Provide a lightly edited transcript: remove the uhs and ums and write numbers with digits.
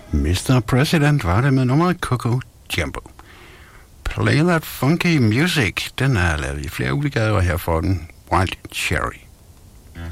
Mr. President var det med nummeret Coco Jumbo. Play That Funky Music, den er lavet i flere udgaver her for den. Wild Cherry.